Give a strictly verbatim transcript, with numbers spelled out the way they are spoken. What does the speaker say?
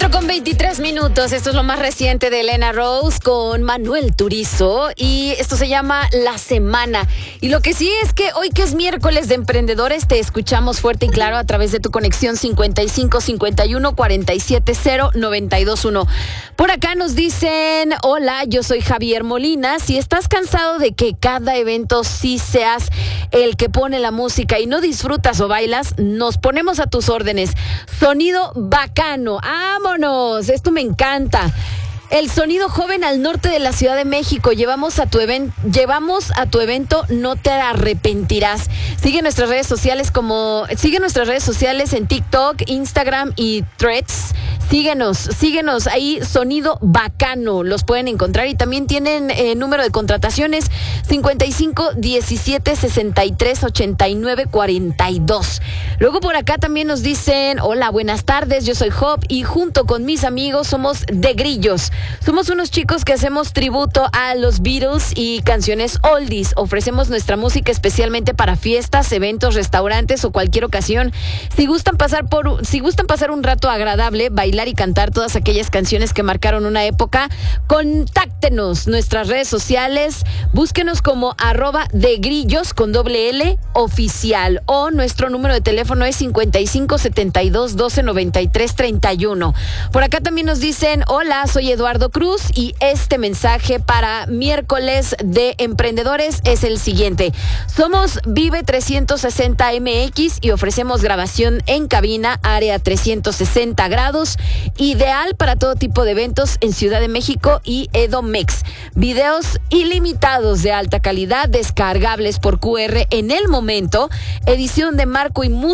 ocho con veintitrés minutos. Esto es lo más reciente de Elena Rose con Manuel Turizo y esto se llama La Semana. Y lo que sí es que hoy, que es miércoles de emprendedores, te escuchamos fuerte y claro a través de tu conexión cincuenta y cinco cincuenta y uno cuarenta y siete cero noventa y dos uno. Por acá nos dicen: hola, yo soy Javier Molina. Si estás cansado de que cada evento sí seas el que pone la música y no disfrutas o bailas, nos ponemos a tus órdenes. Sonido bacano, ¡vámonos! Esto me encanta. El sonido joven al norte de la Ciudad de México. Llevamos a tu evento, llevamos a tu evento, no te arrepentirás. Sigue nuestras redes sociales como, sigue nuestras redes sociales en TikTok, Instagram y Threads. Síguenos, síguenos ahí, Sonido Bacano, los pueden encontrar y también tienen eh, número de contrataciones cincuenta y cinco diecisiete sesenta y tres ochenta y nueve cuarenta y dos. Luego por acá también nos dicen: hola, buenas tardes, yo soy Job y junto con mis amigos somos De Grillos. Somos unos chicos que hacemos tributo a los Beatles y canciones oldies. Ofrecemos nuestra música especialmente para fiestas, eventos, restaurantes o cualquier ocasión. Si gustan pasar por, si gustan pasar un rato agradable, bailar y cantar todas aquellas canciones que marcaron una época, contáctenos. Nuestras redes sociales, búsquenos como arroba de grillos con doble L oficial, o nuestro número de teléfono es cincuenta y cinco setenta y dos doce noventa y tres treinta y uno. Por acá también nos dicen: hola, soy Eduardo Cruz y este mensaje para miércoles de emprendedores es el siguiente. Somos Vive trescientos sesenta M X y ofrecemos grabación en cabina, área trescientos sesenta grados, ideal para todo tipo de eventos en Ciudad de México y Edomex. Videos ilimitados de alta calidad, descargables por Q R en el momento, edición de marco y música